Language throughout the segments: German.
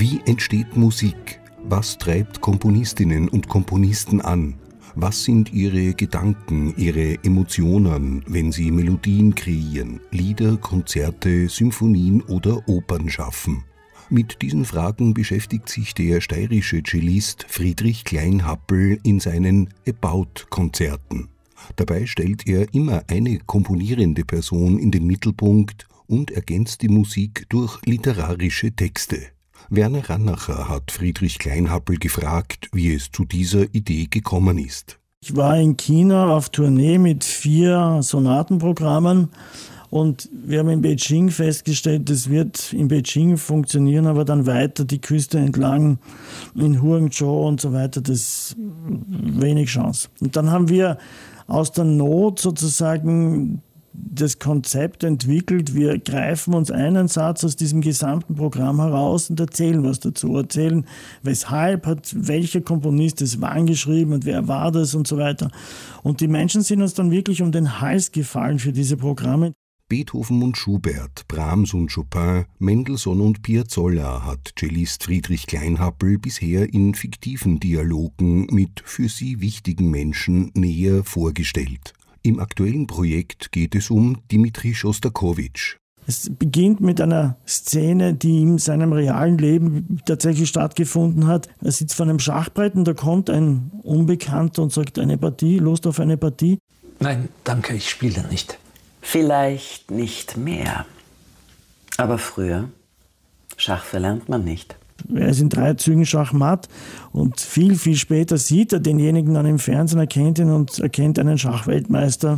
Wie entsteht Musik? Was treibt Komponistinnen und Komponisten an? Was sind ihre Gedanken, ihre Emotionen, wenn sie Melodien kreieren, Lieder, Konzerte, Symphonien oder Opern schaffen? Mit diesen Fragen beschäftigt sich der steirische Cellist Friedrich Kleinhappel in seinen About-Konzerten. Dabei stellt er immer eine komponierende Person in den Mittelpunkt und ergänzt die Musik durch literarische Texte. Werner Rannacher hat Friedrich Kleinhappel gefragt, wie es zu dieser Idee gekommen ist. Ich war in China auf Tournee mit 4 Sonatenprogrammen und wir haben in Beijing festgestellt, das wird in Beijing funktionieren, aber dann weiter die Küste entlang in Huangzhou und so weiter, das ist wenig Chance. Und dann haben wir aus der Not sozusagen das Konzept entwickelt. Wir greifen uns einen Satz aus diesem gesamten Programm heraus und erzählen was dazu. Erzählen, weshalb hat welcher Komponist es wann geschrieben und wer war das und so weiter. Und die Menschen sind uns dann wirklich um den Hals gefallen für diese Programme. Beethoven und Schubert, Brahms und Chopin, Mendelssohn und Piazzolla hat Cellist Friedrich Kleinhappel bisher in fiktiven Dialogen mit für sie wichtigen Menschen näher vorgestellt. Im aktuellen Projekt geht es um Dmitri Schostakowitsch. Es beginnt mit einer Szene, die in seinem realen Leben tatsächlich stattgefunden hat. Er sitzt vor einem Schachbrett und da kommt ein Unbekannter und sagt, eine Partie, Lust auf eine Partie? Nein, danke, ich spiele nicht. Vielleicht nicht mehr. Aber früher, Schach verlernt man nicht. Er ist in 3 Zügen Schachmatt und viel, viel später sieht er denjenigen dann im Fernsehen, erkennt ihn und erkennt einen Schachweltmeister.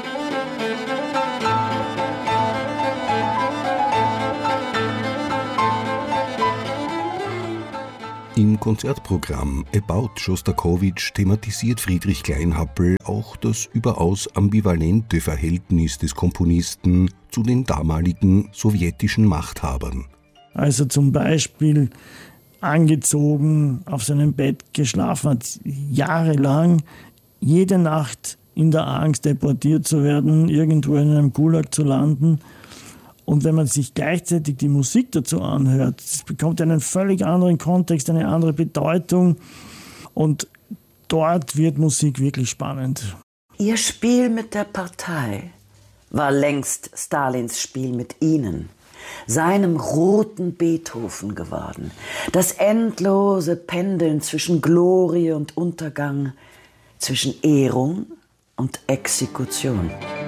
Im Konzertprogramm About Schostakowitsch thematisiert Friedrich Kleinhappel auch das überaus ambivalente Verhältnis des Komponisten zu den damaligen sowjetischen Machthabern. Also zum Beispiel angezogen, auf seinem Bett geschlafen hat, jahrelang, jede Nacht in der Angst, deportiert zu werden, irgendwo in einem Gulag zu landen. Und wenn man sich gleichzeitig die Musik dazu anhört, es bekommt einen völlig anderen Kontext, eine andere Bedeutung. Und dort wird Musik wirklich spannend. Ihr Spiel mit der Partei war längst Stalins Spiel mit Ihnen, seinem roten Beethoven geworden. Das endlose Pendeln zwischen Glorie und Untergang, zwischen Ehrung und Exekution.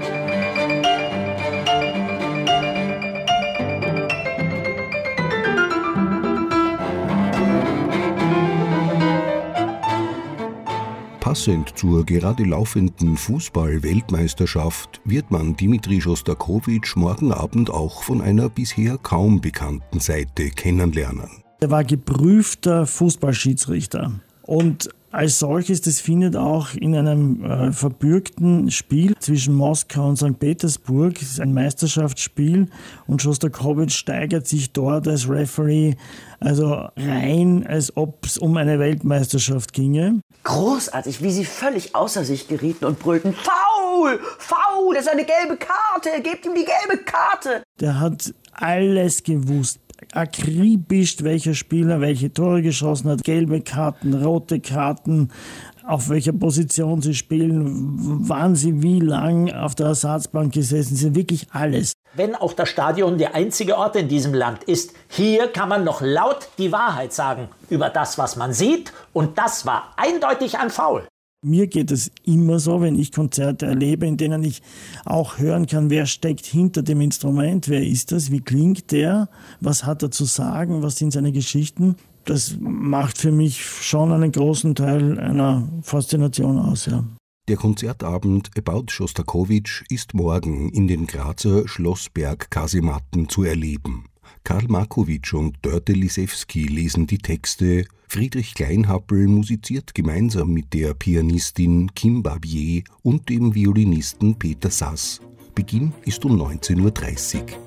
Passend zur gerade laufenden Fußball-Weltmeisterschaft wird man Dmitri Schostakowitsch morgen Abend auch von einer bisher kaum bekannten Seite kennenlernen. Er war geprüfter Fußballschiedsrichter und als solches, das findet auch in einem verbürgten Spiel zwischen Moskau und St. Petersburg, das ist ein Meisterschaftsspiel und Schostakowitsch steigert sich dort als Referee, also rein, als ob es um eine Weltmeisterschaft ginge. Großartig, wie sie völlig außer sich gerieten und brüllten, Foul, Foul, das ist eine gelbe Karte, gebt ihm die gelbe Karte. Der hat alles gewusst. Akribisch, welcher Spieler welche Tore geschossen hat, gelbe Karten, rote Karten, auf welcher Position sie spielen, wann sie wie lang auf der Ersatzbank gesessen sind, wirklich alles. Wenn auch das Stadion der einzige Ort in diesem Land ist, hier kann man noch laut die Wahrheit sagen über das, was man sieht, und das war eindeutig ein Foul. Mir geht es immer so, wenn ich Konzerte erlebe, in denen ich auch hören kann, wer steckt hinter dem Instrument, wer ist das, wie klingt der, was hat er zu sagen, was sind seine Geschichten. Das macht für mich schon einen großen Teil einer Faszination aus, ja. Der Konzertabend About Schostakowitsch ist morgen in den Grazer Schlossberg-Kasematten zu erleben. Karl Markowitsch und Dörte Lisewski lesen die Texte, Friedrich Kleinhappel musiziert gemeinsam mit der Pianistin Kim Barbier und dem Violinisten Peter Sass. Beginn ist um 19:30 Uhr.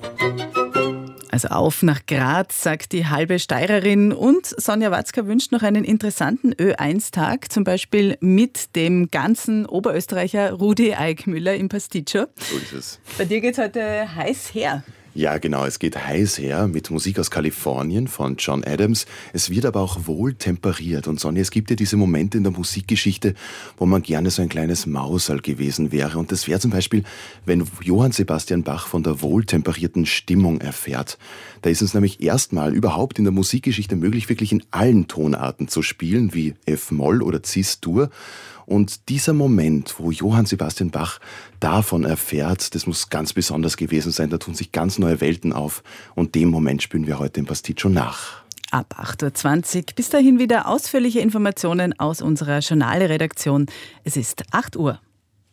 Also auf nach Graz, sagt die halbe Steirerin. Und Sonja Watzka wünscht noch einen interessanten Ö1-Tag, zum Beispiel mit dem ganzen Oberösterreicher Rudi Eickmüller im Pasticcio. So ist es. Bei dir geht es heute heiß her. Ja, genau. Es geht heiß her mit Musik aus Kalifornien von John Adams. Es wird aber auch wohl temperiert. Und Sonja, es gibt ja diese Momente in der Musikgeschichte, wo man gerne so ein kleines Mauserl gewesen wäre. Und das wäre zum Beispiel, wenn Johann Sebastian Bach von der wohltemperierten Stimmung erfährt. Da ist es nämlich erstmal überhaupt in der Musikgeschichte möglich, wirklich in allen Tonarten zu spielen, wie F-Moll oder Cis-Dur. Und dieser Moment, wo Johann Sebastian Bach davon erfährt, das muss ganz besonders gewesen sein. Da tun sich ganz neue Welten auf. Und dem Moment spüren wir heute im Pasticcio nach. Ab 8.20 Uhr. Bis dahin wieder ausführliche Informationen aus unserer Journale-Redaktion. Es ist 8 Uhr.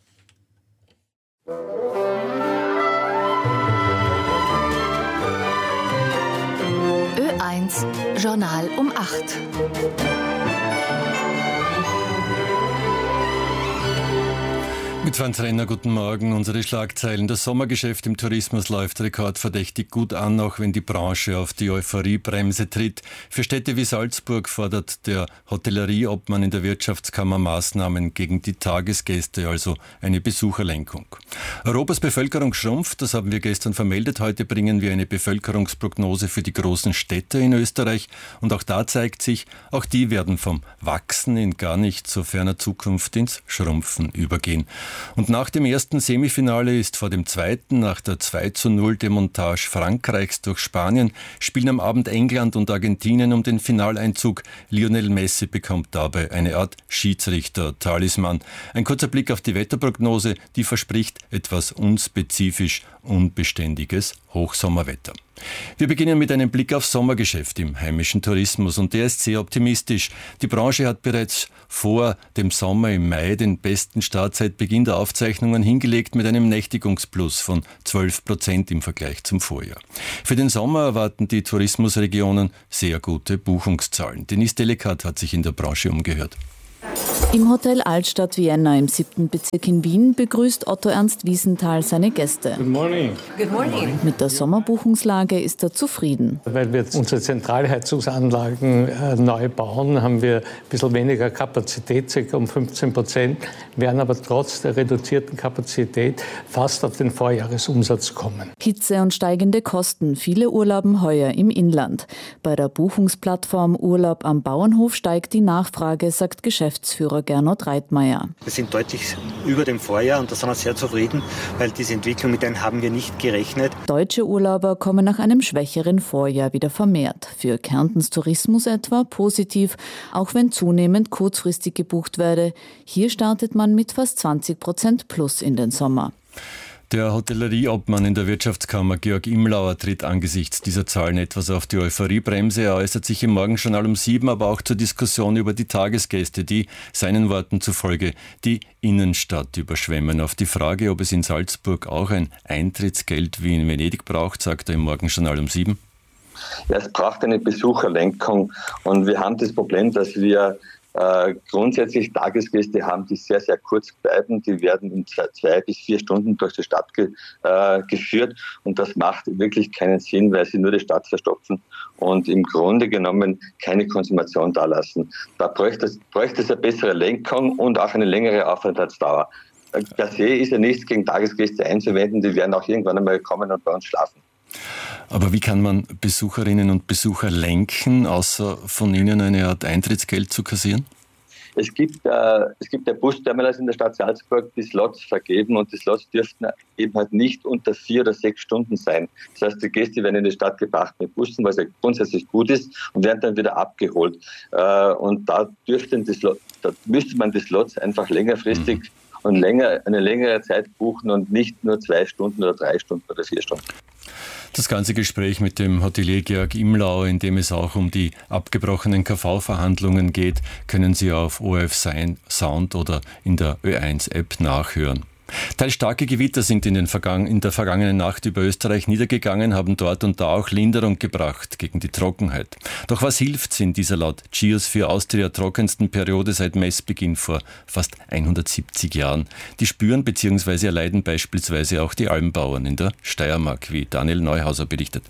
Ö1 Journal um 8. Mit Franz Renner, guten Morgen. Unsere Schlagzeilen. Das Sommergeschäft im Tourismus läuft rekordverdächtig gut an, auch wenn die Branche auf die Euphoriebremse tritt. Für Städte wie Salzburg fordert der Hotellerieobmann in der Wirtschaftskammer Maßnahmen gegen die Tagesgäste, also eine Besucherlenkung. Europas Bevölkerung schrumpft, das haben wir gestern vermeldet. Heute bringen wir eine Bevölkerungsprognose für die großen Städte in Österreich. Und auch da zeigt sich, auch die werden vom Wachsen in gar nicht so ferner Zukunft ins Schrumpfen übergehen. Und nach dem ersten Semifinale ist vor dem zweiten, nach der 2:0 Demontage Frankreichs durch Spanien, spielen am Abend England und Argentinien um den Finaleinzug. Lionel Messi bekommt dabei eine Art Schiedsrichter-Talisman. Ein kurzer Blick auf die Wetterprognose, die verspricht etwas unspezifisch unbeständiges Hochsommerwetter. Wir beginnen mit einem Blick aufs Sommergeschäft im heimischen Tourismus und der ist sehr optimistisch. Die Branche hat bereits vor dem Sommer im Mai den besten Start seit Beginn der Aufzeichnungen hingelegt mit einem Nächtigungsplus von 12% im Vergleich zum Vorjahr. Für den Sommer erwarten die Tourismusregionen sehr gute Buchungszahlen. Denise Delikat hat sich in der Branche umgehört. Im Hotel Altstadt Vienna im 7. Bezirk in Wien begrüßt Otto Ernst Wiesenthal seine Gäste. Good morning. Good morning. Mit der Sommerbuchungslage ist er zufrieden. Weil wir unsere Zentralheizungsanlagen neu bauen, haben wir ein bisschen weniger Kapazität, ca. um 15%, werden aber trotz der reduzierten Kapazität fast auf den Vorjahresumsatz kommen. Hitze und steigende Kosten. Viele urlauben heuer im Inland. Bei der Buchungsplattform Urlaub am Bauernhof steigt die Nachfrage, sagt Geschäftsführer Gernot Reitmeier. Wir sind deutlich über dem Vorjahr und da sind wir sehr zufrieden, weil diese Entwicklung, mit denen haben wir nicht gerechnet. Deutsche Urlauber kommen nach einem schwächeren Vorjahr wieder vermehrt. Für Kärntens Tourismus etwa positiv, auch wenn zunehmend kurzfristig gebucht werde. Hier startet man mit fast 20% plus in den Sommer. Der Hotellerieobmann in der Wirtschaftskammer Georg Imlauer tritt angesichts dieser Zahlen etwas auf die Euphoriebremse. Er äußert sich im Morgenjournal um 7, aber auch zur Diskussion über die Tagesgäste, die, seinen Worten zufolge, die Innenstadt überschwemmen. Auf die Frage, ob es in Salzburg auch ein Eintrittsgeld wie in Venedig braucht, sagt er im Morgenjournal um 7. Ja, es braucht eine Besucherlenkung und wir haben das Problem, dass wir grundsätzlich Tagesgäste haben, die sehr, sehr kurz bleiben. Die werden in 2 bis 4 Stunden durch die Stadt geführt und das macht wirklich keinen Sinn, weil sie nur die Stadt verstopfen und im Grunde genommen keine Konsumation dalassen. Da bräuchte es eine bessere Lenkung und auch eine längere Aufenthaltsdauer. Per se ist ja nichts gegen Tagesgäste einzuwenden, die werden auch irgendwann einmal kommen und bei uns schlafen. Aber wie kann man Besucherinnen und Besucher lenken, außer von ihnen eine Art Eintrittsgeld zu kassieren? Es gibt ja Busterminals in der Stadt Salzburg, die Slots vergeben und die Slots dürften eben halt nicht unter 4 oder 6 Stunden sein. Das heißt, die Gäste werden in die Stadt gebracht mit Bussen, was ja grundsätzlich gut ist, und werden dann wieder abgeholt. Und da müsste man die Slots einfach längerfristig und eine längere Zeit buchen und nicht nur 2 Stunden oder 3 Stunden oder 4 Stunden. Das ganze Gespräch mit dem Hotelier Georg Imlauer, in dem es auch um die abgebrochenen KV-Verhandlungen geht, können Sie auf ORF Sound oder in der Ö1-App nachhören. Teils starke Gewitter sind in der vergangenen Nacht über Österreich niedergegangen, haben dort und da auch Linderung gebracht gegen die Trockenheit. Doch was hilft's in dieser laut Geosphere Austria trockensten Periode seit Messbeginn vor fast 170 Jahren? Die spüren bzw. erleiden beispielsweise auch die Almbauern in der Steiermark, wie Daniel Neuhauser berichtet.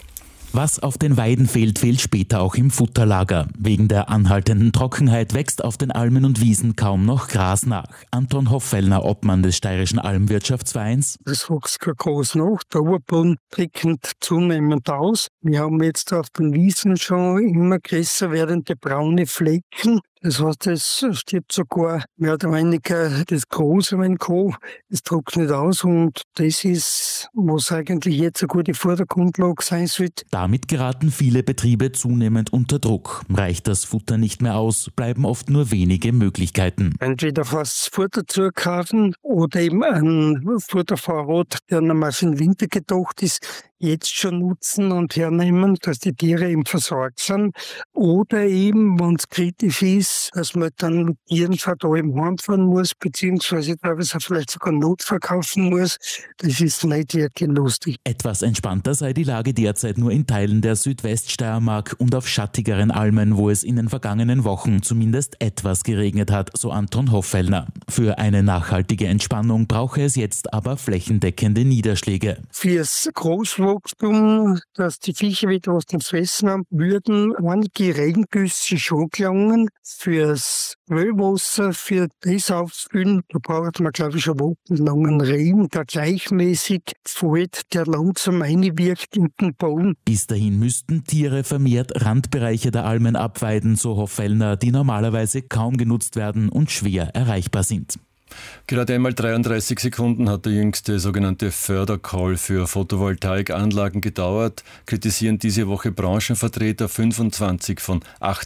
Was auf den Weiden fehlt, fehlt später auch im Futterlager. Wegen der anhaltenden Trockenheit wächst auf den Almen und Wiesen kaum noch Gras nach. Anton Hoffellner, Obmann des Steirischen Almwirtschaftsvereins. Es wächst groß nach, der Oberboden trickend zunehmend aus. Wir haben jetzt auf den Wiesen schon immer größer werdende braune Flecken. Das heißt, es stirbt sogar mehr oder weniger das Große, mein Co. Es trocknet aus und das ist, was eigentlich jetzt eine gute Futtergrundlage sein sollte. Damit geraten viele Betriebe zunehmend unter Druck. Reicht das Futter nicht mehr aus, bleiben oft nur wenige Möglichkeiten. Entweder fast Futter zukaufen oder eben ein Futtervorrat, der normal für den Winter gedacht ist, jetzt schon nutzen und hernehmen, dass die Tiere eben versorgt sind. Oder eben, wenn es kritisch ist, dass man dann mit Tieren da eben heimfahren muss, beziehungsweise teilweise vielleicht sogar notverkaufen muss. Das ist nicht wirklich lustig. Etwas entspannter sei die Lage derzeit nur in Teilen der Südweststeiermark und auf schattigeren Almen, wo es in den vergangenen Wochen zumindest etwas geregnet hat, so Anton Hoffellner. Für eine nachhaltige Entspannung brauche es jetzt aber flächendeckende Niederschläge. Fürs Großwachstum, dass die Viecher wieder was zum Fressen haben, würden einige Regengüsse schon gelangen. Fürs Quellwasser, für das Aufspülen, da braucht man, glaube ich, schon wochenlangen Regen, der gleichmäßig fällt, der langsam einwirkt in den Boden. Bis dahin müssten Tiere vermehrt Randbereiche der Almen abweiden, so Hoffellner, die normalerweise kaum genutzt werden und schwer erreichbar sind. Gerade einmal 33 Sekunden hat der jüngste sogenannte Fördercall für Photovoltaikanlagen gedauert, kritisieren diese Woche Branchenvertreter. 25 von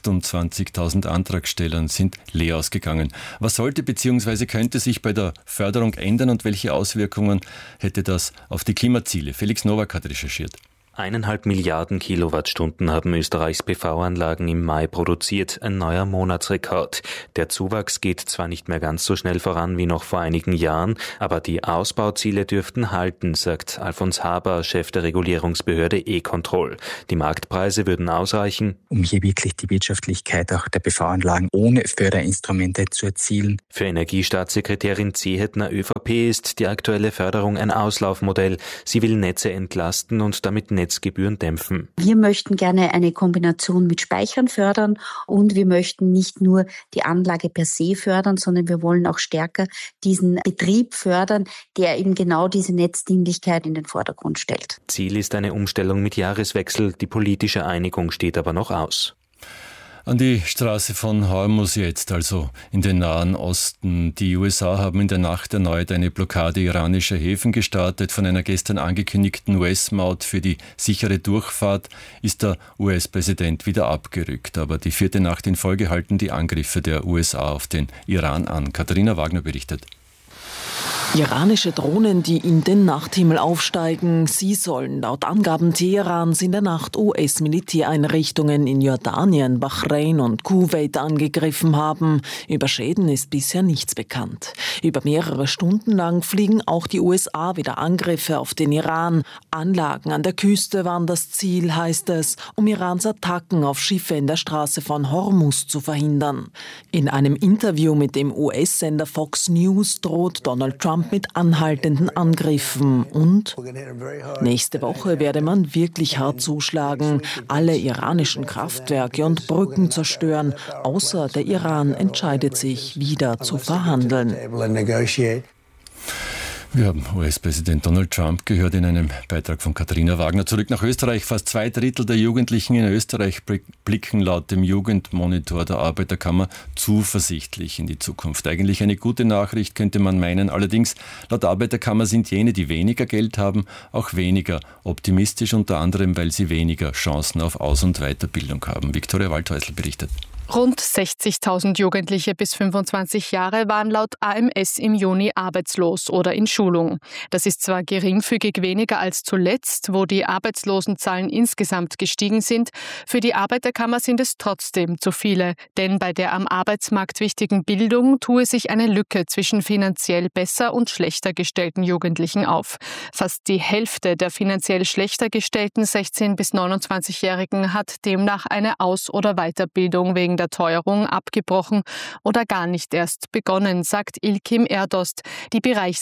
28.000 Antragstellern sind leer ausgegangen. Was sollte bzw. könnte sich bei der Förderung ändern und welche Auswirkungen hätte das auf die Klimaziele? Felix Nowak hat recherchiert. 1,5 Milliarden Kilowattstunden haben Österreichs PV-Anlagen im Mai produziert, ein neuer Monatsrekord. Der Zuwachs geht zwar nicht mehr ganz so schnell voran wie noch vor einigen Jahren, aber die Ausbauziele dürften halten, sagt Alfons Haber, Chef der Regulierungsbehörde E-Control. Die Marktpreise würden ausreichen, um hier wirklich die Wirtschaftlichkeit auch der PV-Anlagen ohne Förderinstrumente zu erzielen. Für Energiestaatssekretärin Zehetner ÖVP ist die aktuelle Förderung ein Auslaufmodell. Sie will Netze entlasten und damit Netzgebühren dämpfen. Wir möchten gerne eine Kombination mit Speichern fördern und wir möchten nicht nur die Anlage per se fördern, sondern wir wollen auch stärker diesen Betrieb fördern, der eben genau diese Netzdienlichkeit in den Vordergrund stellt. Ziel ist eine Umstellung mit Jahreswechsel. Die politische Einigung steht aber noch aus. An die Straße von Hormuz jetzt, also in den Nahen Osten. Die USA haben in der Nacht erneut eine Blockade iranischer Häfen gestartet. Von einer gestern angekündigten US-Maut für die sichere Durchfahrt ist der US-Präsident wieder abgerückt. Aber die 4. Nacht in Folge halten die Angriffe der USA auf den Iran an. Katharina Wagner berichtet. Iranische Drohnen, die in den Nachthimmel aufsteigen, sie sollen laut Angaben Teherans in der Nacht US-Militäreinrichtungen in Jordanien, Bahrain und Kuwait angegriffen haben. Über Schäden ist bisher nichts bekannt. Über mehrere Stunden lang fliegen auch die USA wieder Angriffe auf den Iran. Anlagen an der Küste waren das Ziel, heißt es, um Irans Attacken auf Schiffe in der Straße von Hormuz zu verhindern. In einem Interview mit dem US-Sender Fox News droht Donald Trump mit anhaltenden Angriffen und nächste Woche werde man wirklich hart zuschlagen, alle iranischen Kraftwerke und Brücken zerstören, außer der Iran entscheidet sich, wieder zu verhandeln. Wir haben US-Präsident Donald Trump gehört in einem Beitrag von Katharina Wagner. Zurück nach Österreich. Fast 2/3 der Jugendlichen in Österreich blicken laut dem Jugendmonitor der Arbeiterkammer zuversichtlich in die Zukunft. Eigentlich eine gute Nachricht, könnte man meinen. Allerdings, laut Arbeiterkammer sind jene, die weniger Geld haben, auch weniger optimistisch, unter anderem, weil sie weniger Chancen auf Aus- und Weiterbildung haben. Viktoria Waldhäusl berichtet. Rund 60.000 Jugendliche bis 25 Jahre waren laut AMS im Juni arbeitslos oder in Schulung. Das ist zwar geringfügig weniger als zuletzt, wo die Arbeitslosenzahlen insgesamt gestiegen sind. Für die Arbeiterkammer sind es trotzdem zu viele, denn bei der am Arbeitsmarkt wichtigen Bildung tue sich eine Lücke zwischen finanziell besser und schlechter gestellten Jugendlichen auf. Fast die Hälfte der finanziell schlechter gestellten 16- bis 29-Jährigen hat demnach eine Aus- oder Weiterbildung wegen der Teuerung abgebrochen oder gar nicht erst begonnen, sagt Ilkim Erdost, die Bereichsleiterin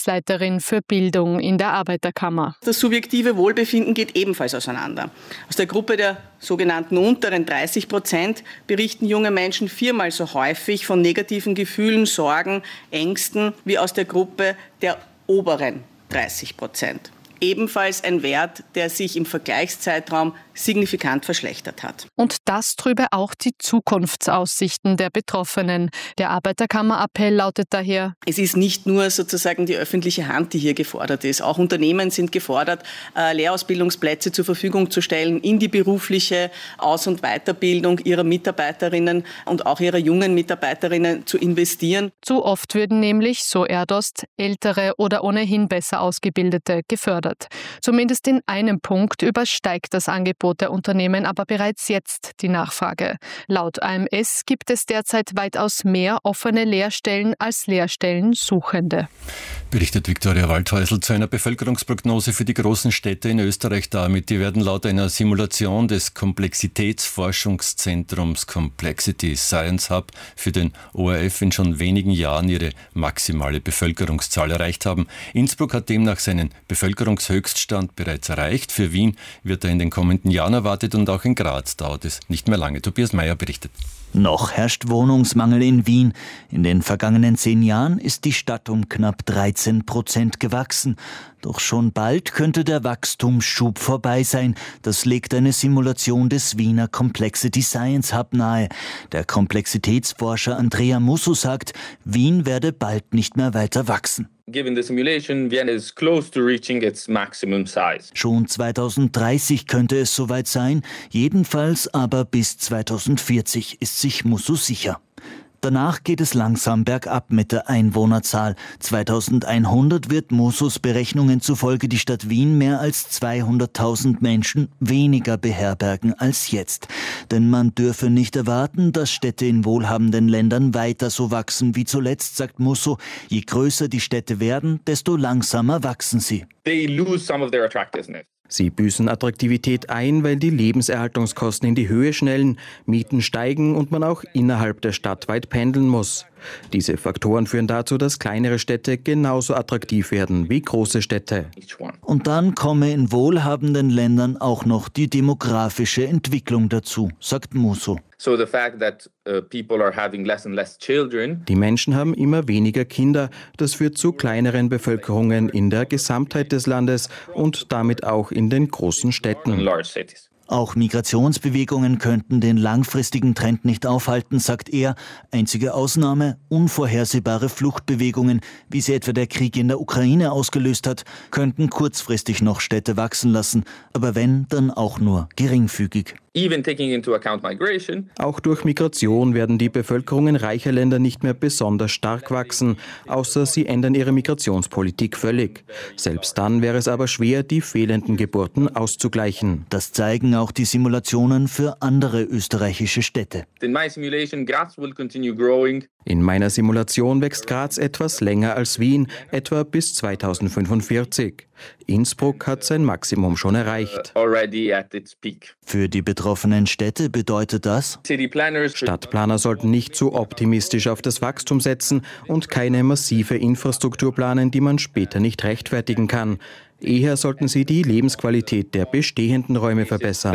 Leiterin für Bildung in der Arbeiterkammer. Das subjektive Wohlbefinden geht ebenfalls auseinander. Aus der Gruppe der sogenannten unteren 30% berichten junge Menschen 4-mal so häufig von negativen Gefühlen, Sorgen, Ängsten wie aus der Gruppe der oberen 30%. Ebenfalls ein Wert, der sich im Vergleichszeitraum signifikant verschlechtert hat. Und das trübe auch die Zukunftsaussichten der Betroffenen. Der Arbeiterkammerappell lautet daher: Es ist nicht nur sozusagen die öffentliche Hand, die hier gefordert ist. Auch Unternehmen sind gefordert, Lehrausbildungsplätze zur Verfügung zu stellen in die berufliche Aus- und Weiterbildung ihrer Mitarbeiterinnen und auch ihrer jungen Mitarbeiterinnen zu investieren. Zu oft würden nämlich, so Erdost, ältere oder ohnehin besser ausgebildete gefördert. Zumindest in einem Punkt übersteigt das Angebot der Unternehmen aber bereits jetzt die Nachfrage. Laut AMS gibt es derzeit weitaus mehr offene Lehrstellen als Lehrstellensuchende. Berichtet Viktoria Waldhäusl zu einer Bevölkerungsprognose für die großen Städte in Österreich damit. Die werden laut einer Simulation des Komplexitätsforschungszentrums Complexity Science Hub für den ORF in schon wenigen Jahren ihre maximale Bevölkerungszahl erreicht haben. Innsbruck hat demnach seinen Bevölkerungshöchststand bereits erreicht. Für Wien wird er in den kommenden Jahren erwartet und auch in Graz dauert es nicht mehr lange. Tobias Meyer berichtet. Noch herrscht Wohnungsmangel in Wien. In den vergangenen 10 Jahren ist die Stadt um knapp 13% gewachsen. Doch schon bald könnte der Wachstumsschub vorbei sein. Das legt eine Simulation des Wiener Complexity Science Hub nahe. Der Komplexitätsforscher Andrea Musso sagt, Wien werde bald nicht mehr weiter wachsen. Given the simulation, Vienna is close to reaching its maximum size. Schon 2030 könnte es soweit sein, jedenfalls aber bis 2040 ist sich Musso sicher. Danach geht es langsam bergab mit der Einwohnerzahl. 2100 wird Mussos Berechnungen zufolge die Stadt Wien mehr als 200.000 Menschen weniger beherbergen als jetzt. Denn man dürfe nicht erwarten, dass Städte in wohlhabenden Ländern weiter so wachsen wie zuletzt, sagt Musso. Je größer die Städte werden, desto langsamer wachsen sie. They lose some of their attractiveness. Sie büßen Attraktivität ein, weil die Lebenserhaltungskosten in die Höhe schnellen, Mieten steigen und man auch innerhalb der Stadt weit pendeln muss. Diese Faktoren führen dazu, dass kleinere Städte genauso attraktiv werden wie große Städte. Und dann komme in wohlhabenden Ländern auch noch die demografische Entwicklung dazu, sagt Musso. So the fact that people are having less and less children. Die Menschen haben immer weniger Kinder. Das führt zu kleineren Bevölkerungen in der Gesamtheit des Landes und damit auch in den großen Städten. Auch Migrationsbewegungen könnten den langfristigen Trend nicht aufhalten, sagt er. Einzige Ausnahme, unvorhersehbare Fluchtbewegungen, wie sie etwa der Krieg in der Ukraine ausgelöst hat, könnten kurzfristig noch Städte wachsen lassen, aber wenn, dann auch nur geringfügig. Even taking into account migration. Auch durch Migration werden die Bevölkerungen reicher Länder nicht mehr besonders stark wachsen, außer sie ändern ihre Migrationspolitik völlig. Selbst dann wäre es aber schwer, die fehlenden Geburten auszugleichen. Das zeigen auch die Simulationen für andere österreichische Städte. In my simulation, Graz will continue growing. In meiner Simulation wächst Graz etwas länger als Wien, etwa bis 2045. Innsbruck hat sein Maximum schon erreicht. Already at its peak. Für die betroffenen Städte bedeutet das: Stadtplaner sollten nicht zu optimistisch auf das Wachstum setzen und keine massive Infrastruktur planen, die man später nicht rechtfertigen kann. Eher sollten sie die Lebensqualität der bestehenden Räume verbessern,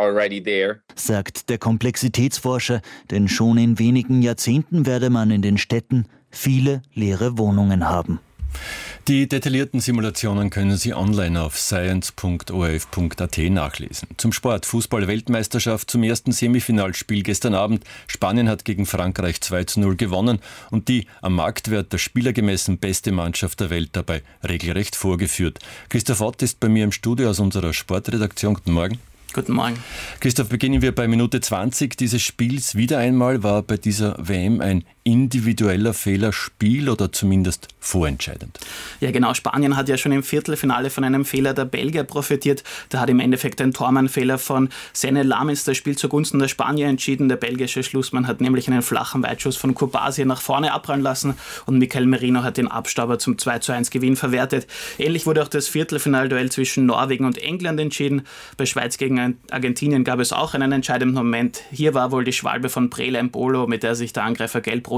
sagt der Komplexitätsforscher, denn schon in wenigen Jahrzehnten werde man in den Städten viele leere Wohnungen haben. Die detaillierten Simulationen können Sie online auf science.orf.at nachlesen. Zum Sport: Fußball-Weltmeisterschaft zum ersten Semifinalspiel gestern Abend. Spanien hat gegen Frankreich 2:0 gewonnen und die am Marktwert der Spieler gemessen beste Mannschaft der Welt dabei regelrecht vorgeführt. Christoph Ott ist bei mir im Studio aus unserer Sportredaktion. Guten Morgen. Guten Morgen. Christoph, beginnen wir bei Minute 20 dieses Spiels. Wieder einmal war bei dieser WM ein individueller Fehler Spiel oder zumindest vorentscheidend. Ja genau, Spanien hat ja schon im Viertelfinale von einem Fehler der Belgier profitiert. Da hat im Endeffekt ein Tormannfehler von Senne Lammens das Spiel zugunsten der Spanier entschieden. Der belgische Schlussmann hat nämlich einen flachen Weitschuss von Kubasi nach vorne abprallen lassen und Mikel Merino hat den Abstauber zum 2:1 Gewinn verwertet. Ähnlich wurde auch das Viertelfinalduell zwischen Norwegen und England entschieden. Bei Schweiz gegen Argentinien gab es auch einen entscheidenden Moment. Hier war wohl die Schwalbe von Prela Embolo, mit der sich der Angreifer gelb-rot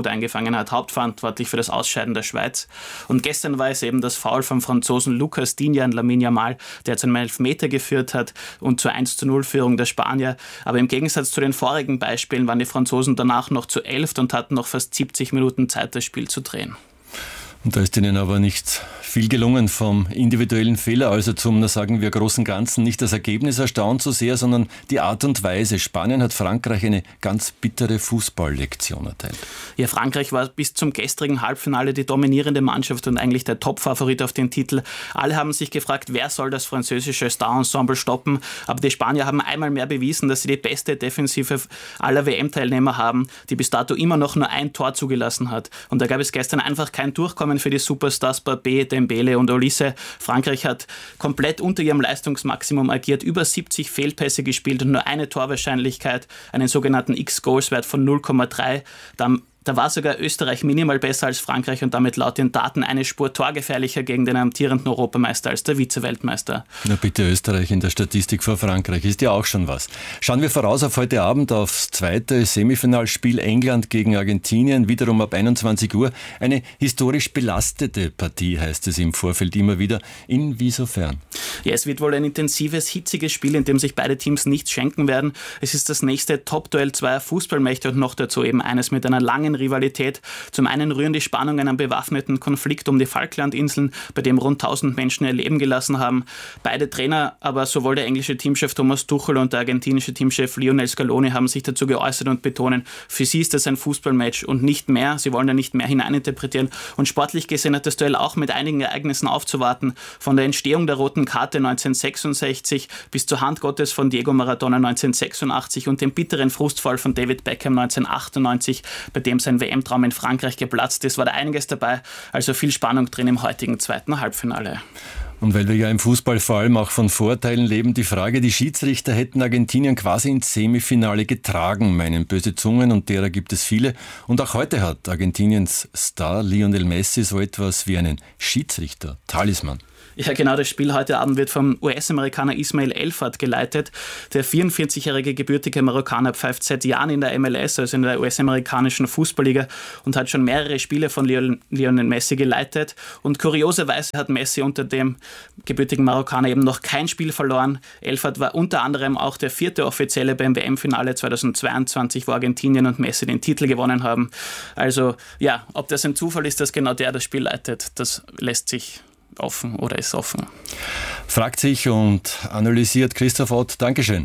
Rot eingefangen hat, hauptverantwortlich für das Ausscheiden der Schweiz. Und gestern war es eben das Foul vom Franzosen Lucas Digne an Lamine Yamal, der zu einem Elfmeter geführt hat und zur 1:0-Führung der Spanier. Aber im Gegensatz zu den vorigen Beispielen waren die Franzosen danach noch zu 11 und hatten noch fast 70 Minuten Zeit, das Spiel zu drehen. Und da ist ihnen aber nicht viel gelungen vom individuellen Fehler, also zum, sagen wir, großen Ganzen. Nicht das Ergebnis erstaunt so sehr, sondern die Art und Weise. Spanien hat Frankreich eine ganz bittere Fußballlektion erteilt. Ja, Frankreich war bis zum gestrigen Halbfinale die dominierende Mannschaft und eigentlich der Top-Favorit auf den Titel. Alle haben sich gefragt, wer soll das französische Star-Ensemble stoppen? Aber die Spanier haben einmal mehr bewiesen, dass sie die beste Defensive aller WM-Teilnehmer haben, die bis dato immer noch nur ein Tor zugelassen hat. Und da gab es gestern einfach kein Durchkommen für die Superstars Mbappé, Dembele und Olise. Frankreich hat komplett unter ihrem Leistungsmaximum agiert, über 70 Fehlpässe gespielt und nur eine Torwahrscheinlichkeit, einen sogenannten X-Goals-Wert von 0,3. Da war sogar Österreich minimal besser als Frankreich und damit laut den Daten eine Spur torgefährlicher gegen den amtierenden Europameister als der Vize-Weltmeister. Na bitte, Österreich in der Statistik vor Frankreich ist ja auch schon was. Schauen wir voraus auf heute Abend aufs zweite Semifinalspiel England gegen Argentinien, wiederum ab 21 Uhr. Eine historisch belastete Partie, heißt es im Vorfeld immer wieder. Inwiefern? Ja, es wird wohl ein intensives, hitziges Spiel, in dem sich beide Teams nichts schenken werden. Es ist das nächste Top-Duell zweier Fußballmächte und noch dazu eben eines mit einer langen Rivalität. Zum einen rühren die Spannungen am bewaffneten Konflikt um die Falklandinseln, bei dem rund 1000 Menschen ihr Leben gelassen haben. Beide Trainer, aber sowohl der englische Teamchef Thomas Tuchel und der argentinische Teamchef Lionel Scaloni haben sich dazu geäußert und betonen, für sie ist das ein Fußballmatch und nicht mehr. Sie wollen da nicht mehr hineininterpretieren. Und sportlich gesehen hat das Duell auch mit einigen Ereignissen aufzuwarten. Von der Entstehung der roten Karte 1966 bis zur Hand Gottes von Diego Maradona 1986 und dem bitteren Frustfall von David Beckham 1998, bei dem sein WM-Traum in Frankreich geplatzt ist, war da einiges dabei. Also viel Spannung drin im heutigen zweiten Halbfinale. Und weil wir ja im Fußball vor allem auch von Vorteilen leben, die Frage, die Schiedsrichter hätten Argentinien quasi ins Semifinale getragen, meinen böse Zungen, und derer gibt es viele. Und auch heute hat Argentiniens Star Lionel Messi so etwas wie einen Schiedsrichter-Talisman. Ja, genau, das Spiel heute Abend wird vom US-Amerikaner Ismail Elfert geleitet. Der 44-jährige gebürtige Marokkaner pfeift seit Jahren in der MLS, also in der US-amerikanischen Fußballliga, und hat schon mehrere Spiele von Lionel Messi geleitet. Und kurioserweise hat Messi unter dem gebürtigen Marokkaner eben noch kein Spiel verloren. Elfert war unter anderem auch der 4. Offizielle beim WM-Finale 2022, wo Argentinien und Messi den Titel gewonnen haben. Also ja, ob das ein Zufall ist, dass genau der das Spiel leitet, das lässt sich offen oder ist offen. Fragt sich und analysiert Christoph Ott. Dankeschön.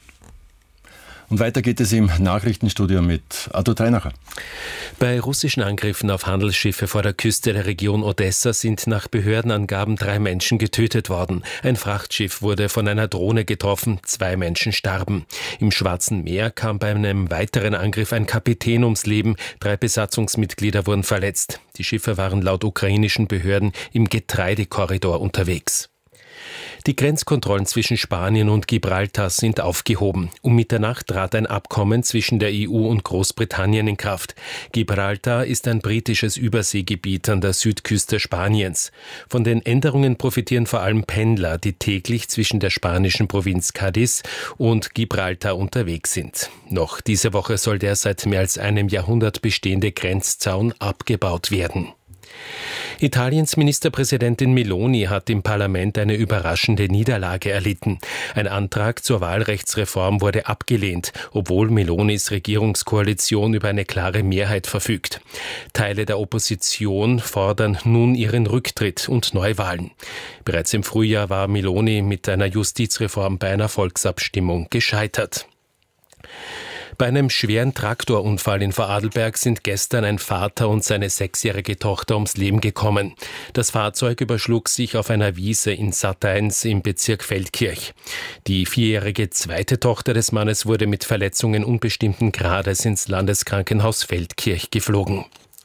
Und weiter geht es im Nachrichtenstudio mit Arthur Treinacher. Bei russischen Angriffen auf Handelsschiffe vor der Küste der Region Odessa sind nach Behördenangaben 3 Menschen getötet worden. Ein Frachtschiff wurde von einer Drohne getroffen, 2 Menschen starben. Im Schwarzen Meer kam bei einem weiteren Angriff ein Kapitän ums Leben, 3 Besatzungsmitglieder wurden verletzt. Die Schiffe waren laut ukrainischen Behörden im Getreidekorridor unterwegs. Die Grenzkontrollen zwischen Spanien und Gibraltar sind aufgehoben. Um Mitternacht trat ein Abkommen zwischen der EU und Großbritannien in Kraft. Gibraltar ist ein britisches Überseegebiet an der Südküste Spaniens. Von den Änderungen profitieren vor allem Pendler, die täglich zwischen der spanischen Provinz Cádiz und Gibraltar unterwegs sind. Noch diese Woche soll der seit mehr als einem Jahrhundert bestehende Grenzzaun abgebaut werden. Italiens Ministerpräsidentin Meloni hat im Parlament eine überraschende Niederlage erlitten. Ein Antrag zur Wahlrechtsreform wurde abgelehnt, obwohl Melonis Regierungskoalition über eine klare Mehrheit verfügt. Teile der Opposition fordern nun ihren Rücktritt und Neuwahlen. Bereits im Frühjahr war Meloni mit einer Justizreform bei einer Volksabstimmung gescheitert. Bei einem schweren Traktorunfall in Vorarlberg sind gestern ein Vater und seine 6-jährige Tochter ums Leben gekommen. Das Fahrzeug überschlug sich auf einer Wiese in Satteins im Bezirk Feldkirch. Die 4-jährige zweite Tochter des Mannes wurde mit Verletzungen unbestimmten Grades ins Landeskrankenhaus Feldkirch geflogen.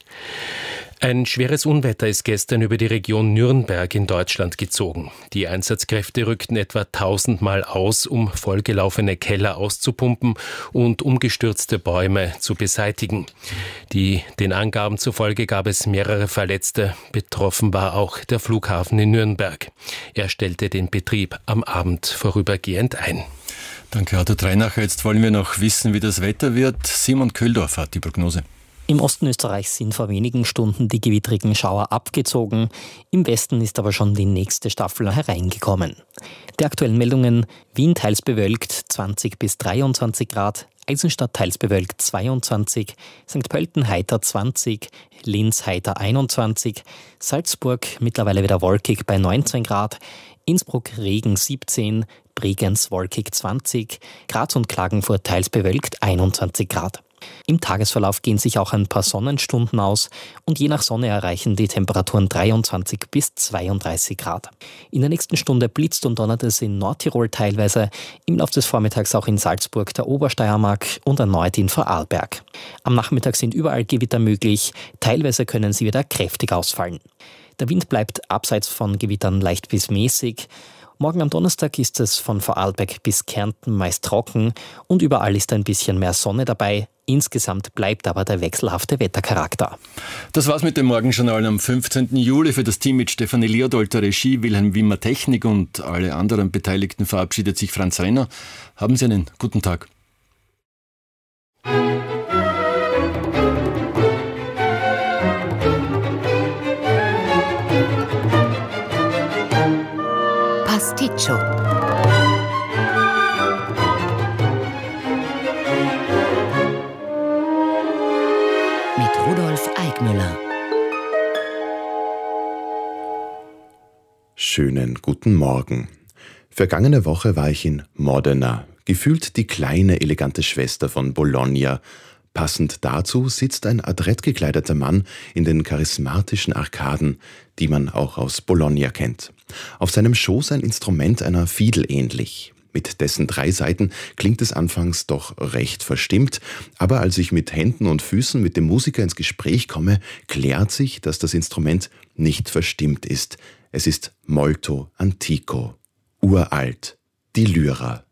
Ein schweres Unwetter ist gestern über die Region Nürnberg in Deutschland gezogen. Die Einsatzkräfte rückten etwa 1000 Mal aus, um vollgelaufene Keller auszupumpen und umgestürzte Bäume zu beseitigen. Den Angaben zufolge gab es mehrere Verletzte. Betroffen war auch der Flughafen in Nürnberg. Er stellte den Betrieb am Abend vorübergehend ein. Danke, Arthur Treinacher. Jetzt wollen wir noch wissen, wie das Wetter wird. Simon Köhldorf hat die Prognose. Im Osten Österreichs sind vor wenigen Stunden die gewittrigen Schauer abgezogen. Im Westen ist aber schon die nächste Staffel hereingekommen. Die aktuellen Meldungen: Wien teils bewölkt 20 bis 23 Grad, Eisenstadt teils bewölkt 22, St. Pölten heiter 20, Linz heiter 21, Salzburg mittlerweile wieder wolkig bei 19 Grad, Innsbruck Regen 17, Bregenz wolkig 20, Graz und Klagenfurt teils bewölkt 21 Grad. Im Tagesverlauf gehen sich auch ein paar Sonnenstunden aus und je nach Sonne erreichen die Temperaturen 23 bis 32 Grad. In der nächsten Stunde blitzt und donnert es in Nordtirol teilweise, im Laufe des Vormittags auch in Salzburg, der Obersteiermark und erneut in Vorarlberg. Am Nachmittag sind überall Gewitter möglich, teilweise können sie wieder kräftig ausfallen. Der Wind bleibt abseits von Gewittern leicht bis mäßig. Morgen am Donnerstag ist es von Vorarlberg bis Kärnten meist trocken und überall ist ein bisschen mehr Sonne dabei. Insgesamt bleibt aber der wechselhafte Wettercharakter. Das war's mit dem Morgenjournal am 15. Juli. Für das Team mit Stefanie Leodold der Regie, Wilhelm Wimmer Technik und alle anderen Beteiligten verabschiedet sich Franz Renner. Haben Sie einen guten Tag. Pasticcio. Mit Rudolf Eigmüller. Schönen guten Morgen. Vergangene Woche war ich in Modena, gefühlt die kleine, elegante Schwester von Bologna. Passend dazu sitzt ein adrett gekleideter Mann in den charismatischen Arkaden, die man auch aus Bologna kennt. Auf seinem Schoß ein Instrument einer Fiedel ähnlich. Mit dessen 3 Saiten klingt es anfangs doch recht verstimmt, aber als ich mit Händen und Füßen mit dem Musiker ins Gespräch komme, klärt sich, dass das Instrument nicht verstimmt ist. Es ist molto antico, uralt, die Lyra.